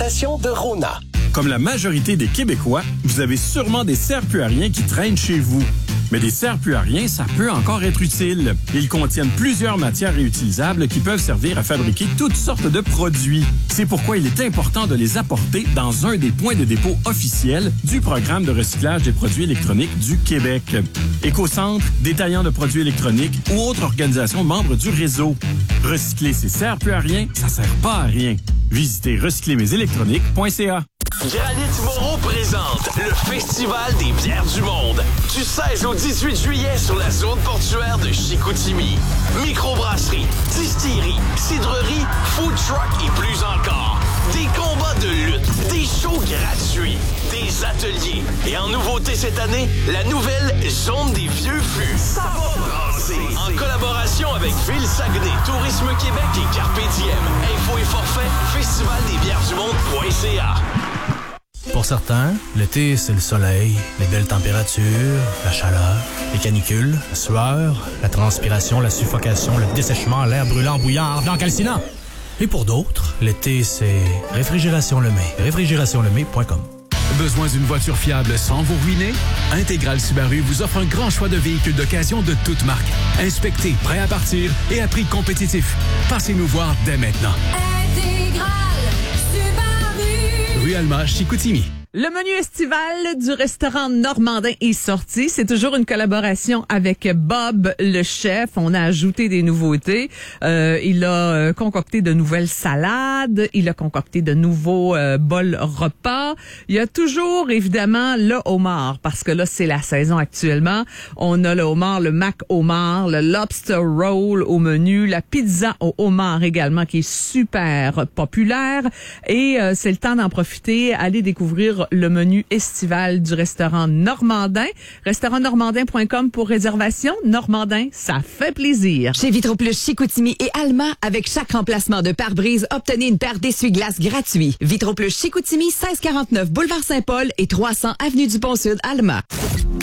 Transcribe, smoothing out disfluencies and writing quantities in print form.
présentation de Rona. Comme la majorité des Québécois, vous avez sûrement des serre-plus-à-rien qui traînent chez vous. Mais des serre-plus-à-rien, ça peut encore être utile. Ils contiennent plusieurs matières réutilisables qui peuvent servir à fabriquer toutes sortes de produits. C'est pourquoi il est important de les apporter dans un des points de dépôt officiels du programme de recyclage des produits électroniques du Québec. Écocentre, détaillant de produits électroniques ou autres organisations membres du réseau. Recycler ces serre-plus-à-rien, ça sert pas à rien. Visitez recyclermesélectroniques.ca. Granit Moreau présente le Festival des bières du monde. Du 16 au 18 juillet sur la zone portuaire de Chicoutimi. Microbrasserie, distillerie, cidrerie, food truck et plus encore. Des combats de lutte, des shows gratuits, des ateliers. Et en nouveauté cette année, la nouvelle Zone des Vieux Fûts. Ça va brasser. En collaboration avec Ville Saguenay, Tourisme Québec et Carpe Diem. Info et forfait, festivaldesbièresdumonde.ca. Pour certains, l'été, c'est le soleil, les belles températures, la chaleur, les canicules, la sueur, la transpiration, la suffocation, le dessèchement, l'air brûlant, bouillant, ardent, calcinant. Et pour d'autres, l'été, c'est Réfrigération Lemay. Réfrigérationlemay.com. Besoin d'une voiture fiable sans vous ruiner? Intégral Subaru vous offre un grand choix de véhicules d'occasion de toutes marques. Inspectés, prêts à partir et à prix compétitif. Passez-nous voir dès maintenant. Intégral Subaru. Rue Alma, Chicoutimi. Le menu estival du restaurant Normandin est sorti. C'est toujours une collaboration avec Bob le chef. On a ajouté des nouveautés. Il a concocté de nouvelles salades. Il a concocté de nouveaux bols repas. Il y a toujours, évidemment, le homard, parce que là, c'est la saison actuellement. On a le homard, le mac homard, le lobster roll au menu, la pizza au homard également, qui est super populaire. Et c'est le temps d'en profiter. Allez découvrir le menu estival du restaurant Normandin. Restaurantnormandin.com pour réservation. Normandin, ça fait plaisir. Chez Vitroplus Chicoutimi et Alma, avec chaque remplacement de pare-brise, obtenez une paire d'essuie-glaces gratuits. Vitroplus Chicoutimi, 1649 Boulevard Saint-Paul et 300 Avenue du Pont-Sud, Alma.